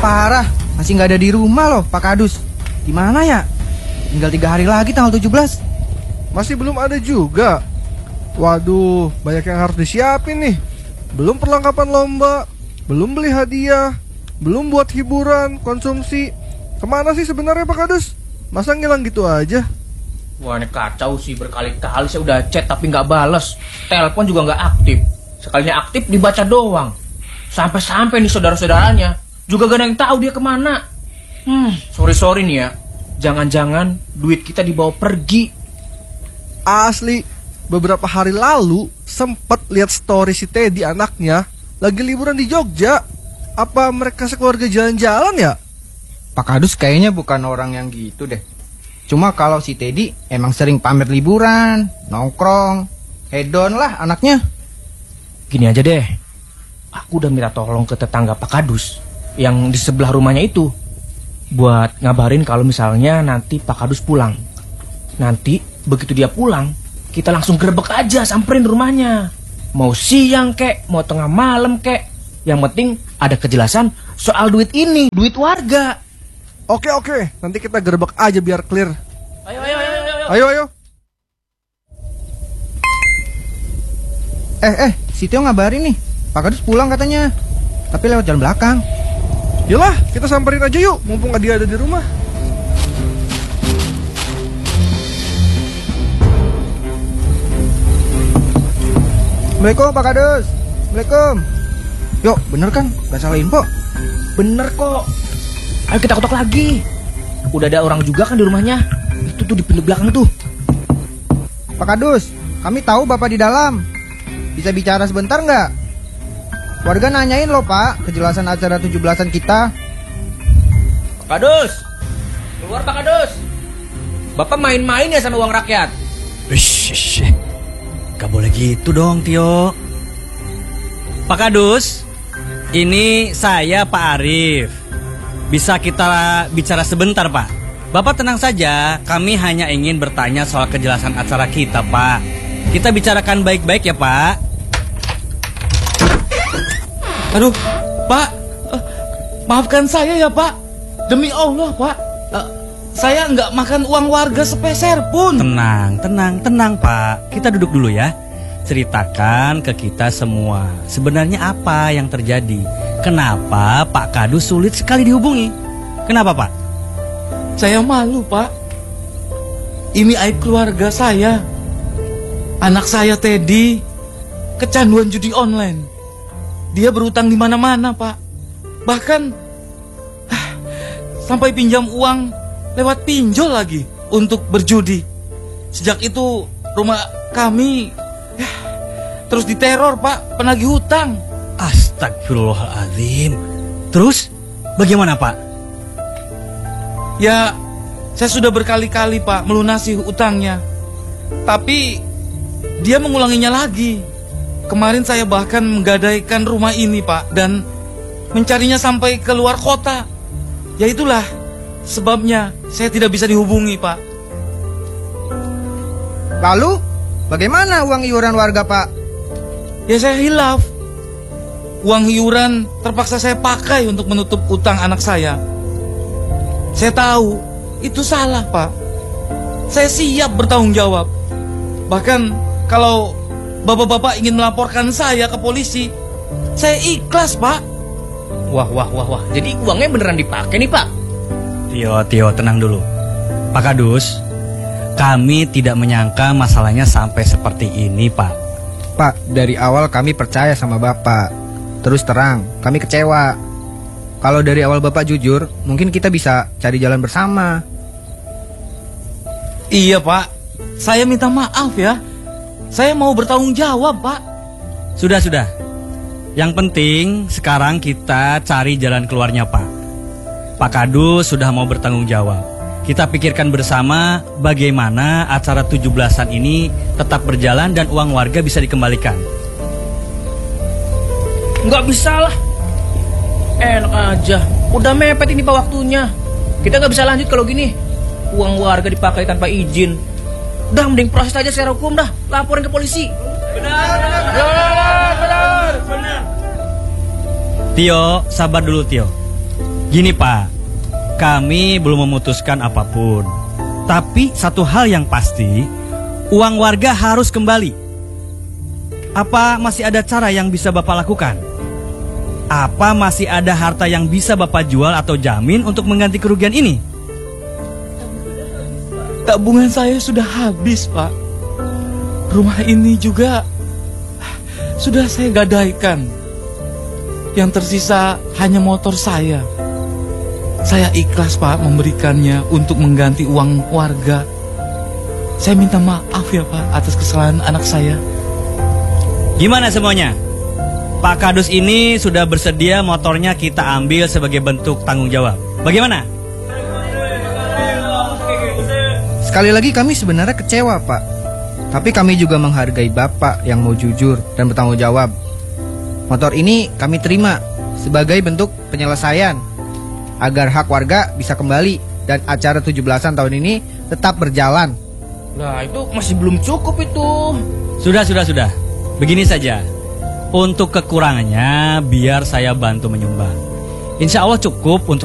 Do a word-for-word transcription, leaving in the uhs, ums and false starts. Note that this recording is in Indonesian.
parah, masih nggak ada di rumah loh Pak Kadus. Gimana ya? Tinggal tiga hari lagi tanggal tujuh belas. Masih belum ada juga. Waduh, banyak yang harus disiapin nih. Belum perlengkapan lomba, belum beli hadiah, belum buat hiburan, konsumsi. Kemana sih sebenarnya Pak Kadus? Masa ngilang gitu aja? Wah, ini kacau sih, berkali-kali saya udah chat tapi nggak bales. Telepon juga nggak aktif. Sekalinya aktif dibaca doang. Sampai-sampai nih saudara-saudaranya juga gak ada yang tahu dia kemana. Hmm, sorry-sorry nih ya. Jangan-jangan duit kita dibawa pergi. Asli, beberapa hari lalu sempet lihat story si Teddy anaknya lagi liburan di Jogja. Apa mereka sekeluarga jalan-jalan ya? Pak Kadus kayaknya bukan orang yang gitu deh. Cuma kalau si Teddy emang sering pamer liburan, nongkrong, hedon lah anaknya. Gini aja deh, aku udah minta tolong ke tetangga Pak Kadus yang di sebelah rumahnya itu buat ngabarin kalau misalnya nanti Pak Kadus pulang. Nanti begitu dia pulang, kita langsung gerbek aja, samperin rumahnya. Mau siang kek, mau tengah malam kek. Yang penting ada kejelasan soal duit ini, duit warga. Oke oke, nanti kita gerbek aja biar clear. Ayo ayo ayo ayo. Ayo ayo. Eh eh, si Tio ngabarin nih, Pak Kadus pulang katanya, tapi lewat jalan belakang. Yalah, kita samperin aja yuk, mumpung dia ada di rumah. Assalamualaikum Pak Kadus. Assalamualaikum. Yuk, bener kan? Gak salah info. Bener kok. Ayo kita ketok lagi. Udah ada orang juga kan di rumahnya. Itu tuh di pintu belakang tuh. Pak Kadus, kami tahu Bapak di dalam. Bisa bicara sebentar nggak? Warga nanyain loh Pak, kejelasan acara tujuh belasan kita. Pak Kadus, keluar Pak Kadus. Bapak main-main ya sama uang rakyat. Ush, gak boleh gitu dong Tio. Pak Kadus, ini saya Pak Arif. Bisa kita bicara sebentar Pak? Bapak tenang saja, kami hanya ingin bertanya soal kejelasan acara kita Pak. Kita bicarakan baik-baik ya Pak. Aduh, Pak, uh, maafkan saya ya Pak. Demi Allah Pak, uh, saya nggak makan uang warga sepeser pun. Tenang, tenang, tenang Pak. Kita duduk dulu ya. Ceritakan ke kita semua, sebenarnya apa yang terjadi? Kenapa Pak Kadus sulit sekali dihubungi? Kenapa Pak? Saya malu Pak. Ini aib keluarga saya. Anak saya Teddy kecanduan judi online. Dia berutang di mana-mana Pak. Bahkan ah, sampai pinjam uang lewat pinjol lagi untuk berjudi. Sejak itu rumah kami ya, terus diteror Pak, penagih hutang. Astagfirullahaladzim. Terus bagaimana Pak? Ya, saya sudah berkali-kali Pak melunasi hutangnya. Tapi dia mengulanginya lagi. Kemarin saya bahkan menggadaikan rumah ini Pak, dan mencarinya sampai ke luar kota. Ya itulah sebabnya saya tidak bisa dihubungi Pak. Lalu, bagaimana uang iuran warga Pak? Ya saya hilaf. Uang iuran terpaksa saya pakai untuk menutup utang anak saya. Saya tahu itu salah Pak. Saya siap bertanggung jawab. Bahkan kalau bapak-bapak ingin melaporkan saya ke polisi, saya ikhlas Pak. Wah wah wah wah. Jadi uangnya beneran dipakai nih Pak? Tio, Tio tenang dulu. Pak Kadus, kami tidak menyangka masalahnya sampai seperti ini Pak. Pak, dari awal kami percaya sama Bapak. Terus terang, kami kecewa. Kalau dari awal Bapak jujur, mungkin kita bisa cari jalan bersama. Iya Pak, saya minta maaf ya. Saya mau bertanggung jawab Pak. Sudah, sudah. Yang penting sekarang kita cari jalan keluarnya Pak. Pak Kadus sudah mau bertanggung jawab. Kita pikirkan bersama bagaimana acara tujuh belasan ini tetap berjalan dan uang warga bisa dikembalikan. Nggak bisa lah. Enak aja. Udah mepet ini Pak waktunya. Kita nggak bisa lanjut kalau gini. Uang warga dipakai tanpa izin. Udah mending proses aja secara hukum dah. Laporin ke polisi. Benar, benar, benar, benar. Tio, sabar dulu Tio. Gini Pak, kami belum memutuskan apapun. Tapi satu hal yang pasti, uang warga harus kembali. Apa masih ada cara yang bisa Bapak lakukan? Apa masih ada harta yang bisa Bapak jual atau jamin untuk mengganti kerugian ini? Tabungan saya sudah habis, Pak. Rumah ini juga sudah saya gadaikan. Yang tersisa hanya motor saya. Saya ikhlas, Pak, memberikannya untuk mengganti uang warga. Saya minta maaf ya, Pak, atas kesalahan anak saya. Gimana semuanya? Pak Kadus ini sudah bersedia motornya kita ambil sebagai bentuk tanggung jawab. Bagaimana? Sekali lagi kami sebenarnya kecewa, Pak. Tapi kami juga menghargai Bapak yang mau jujur dan bertanggung jawab. Motor ini kami terima sebagai bentuk penyelesaian agar hak warga bisa kembali dan acara tujuh belasan tahun ini tetap berjalan. Nah, itu masih belum cukup itu. Sudah, sudah, sudah. Begini saja. Untuk kekurangannya biar saya bantu menyumbang. Insya Allah cukup untuk